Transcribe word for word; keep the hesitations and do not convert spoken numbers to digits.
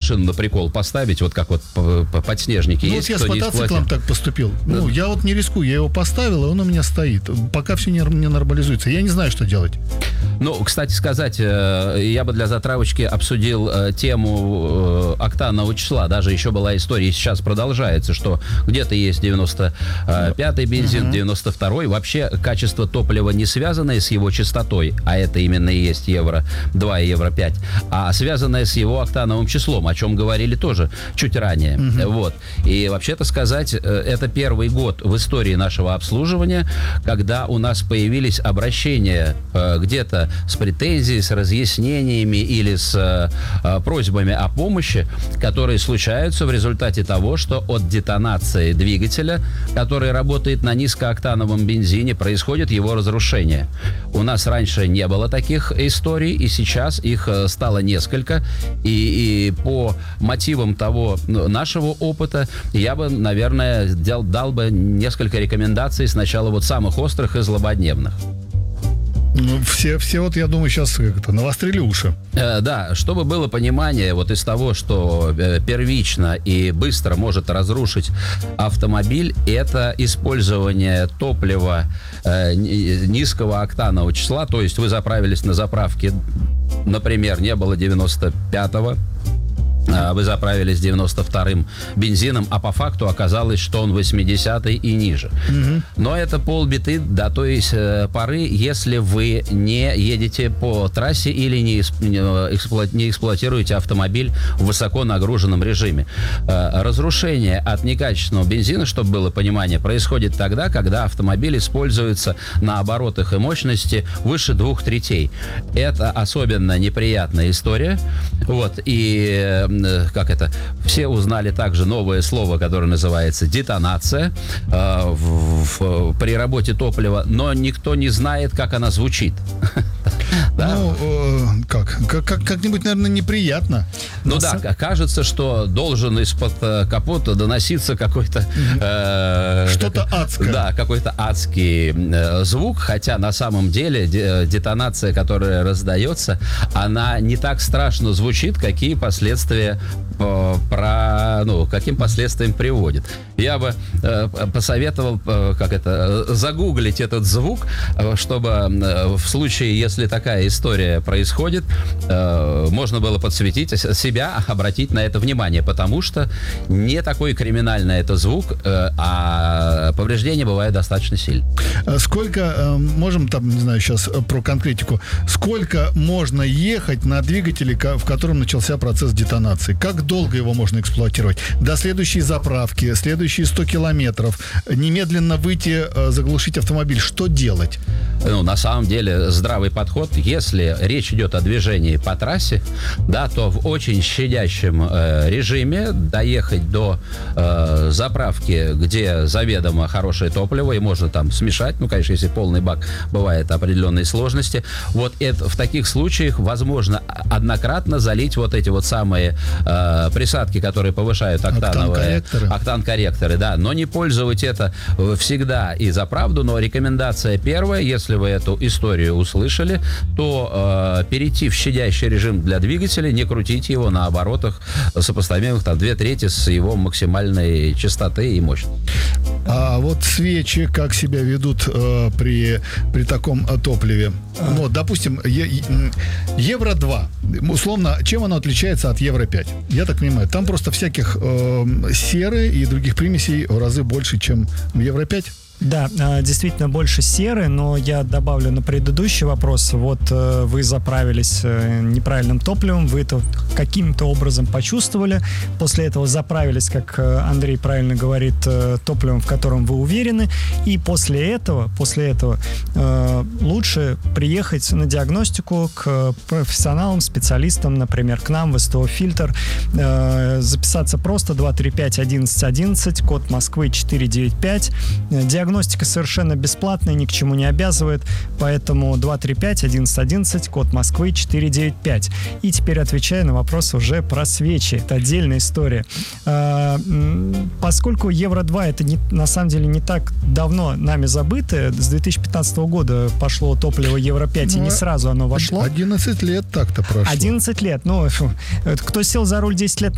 машину на прикол поставить, вот как вот подснежники ну, есть. Вот я с мотоциклом так поступил. Да. Ну, я вот не рискую, я его поставил, и он у меня стоит. Пока все не, не нормализуется. Я не знаю, что делать. Ну, кстати сказать, я бы для затравочки обсудил тему октанового числа. Даже еще была история, и сейчас продолжается, что где-то есть девяносто пятый бензин, uh-huh. девяносто второй. Вообще качество топлива не связанное с его частотой, а это именно и есть евро два и евро пять, а связанное с его октановым числом, о чем говорили тоже чуть ранее. Uh-huh. Вот. И вообще-то сказать, это первый год в истории нашего обслуживания, когда у нас появились обращения где-то с претензией, с разъяснениями или с э, просьбами о помощи, которые случаются в результате того, что от детонации двигателя, который работает на низкооктановом бензине, происходит его разрушение. У нас раньше не было таких историй, и сейчас их стало несколько. И, и по мотивам того нашего опыта я бы, наверное, дал, дал бы несколько рекомендаций сначала вот самых острых и злободневных. Ну, все, все вот, я думаю, сейчас как-то навострили уши. Э, да, чтобы было понимание вот из того, что э, первично и быстро может разрушить автомобиль, это использование топлива э, низкого октанового числа, то есть вы заправились на заправке, например, не было девяносто пятого, вы заправились девяносто вторым бензином, а по факту оказалось, что он восьмидесятый и ниже. Угу. Но это полбиды до той э, поры, если вы не едете по трассе или не, эксплу... не эксплуатируете автомобиль в высоко нагруженном режиме. Э, разрушение от некачественного бензина, чтобы было понимание, происходит тогда, когда автомобиль используется на оборотах и мощности выше двух третей. Это особенно неприятная история. Вот, и как это, все узнали также новое слово, которое называется детонация э, в, в, при работе топлива, но никто не знает, как она звучит. Да? Ну, э, как? как? Как-нибудь, наверное, неприятно. Ну да, сам... кажется, что должен из-под э, капота доноситься какой-то... Э, Что-то как, адское. Да, какой-то адский э, звук, хотя на самом деле де, детонация, которая раздается, она не так страшно звучит, какие последствия э, про... Ну, каким последствиям приводит. Я бы э, посоветовал, э, как это, загуглить этот звук, э, чтобы э, в случае, если такая история происходит, э, можно было подсветить себя, обратить на это внимание, потому что не такой криминальный это звук, э, а повреждения бывают достаточно сильные. Сколько, э, можем там, не знаю, сейчас про конкретику, сколько можно ехать на двигателе, в котором начался процесс детонации? Как долго его можно эксплуатировать? До следующей заправки, следующие сто километров, немедленно выйти, э, заглушить автомобиль. Что делать? Ну, на самом деле, здравый подход, если речь идет о движении по трассе, да, то в очень щадящем э, режиме доехать до э, заправки, где заведомо хорошее топливо, и можно там смешать, ну, конечно, если полный бак, бывает определенные сложности. Вот это, в таких случаях возможно однократно залить вот эти вот самые э, присадки, которые повышают октановые... Октан-корректоры. Октан-корректоры, да, но не пользовать это всегда и за правду, но рекомендация первая, если вы эту историю услышали, то э, перейти в щадящий режим для двигателя, не крутить его на оборотах, сопоставимых там две трети с его максимальной частоты и мощности. А вот свечи как себя ведут э, при, при таком э, топливе? А. Вот, допустим, е- евро два. Условно, чем оно отличается от евро пять? Я так понимаю, там просто всяких э, серы и других примесей в разы больше, чем в евро пять? Да, действительно больше серы, но я добавлю на предыдущий вопрос. Вот вы заправились неправильным топливом, вы это каким-то образом почувствовали, после этого заправились, как Андрей правильно говорит, топливом, в котором вы уверены, и после этого, после этого лучше приехать на диагностику к профессионалам, специалистам, например, к нам в СТО «Фильтр», записаться просто два три пять одиннадцать одиннадцать, код Москвы четыре девять пять. Диагностика Диагностика совершенно бесплатная, ни к чему не обязывает, поэтому два три пять одиннадцать одиннадцать, код Москвы четыре девять пять. И теперь отвечая на вопрос уже про свечи. Это отдельная история. А, поскольку евро два это не, на самом деле не так давно нами забыто, с две тысячи пятнадцатого года пошло топливо евро пять, ну, и не сразу оно вошло. одиннадцать лет так-то прошло. одиннадцать лет. Ну, кто сел за руль десять лет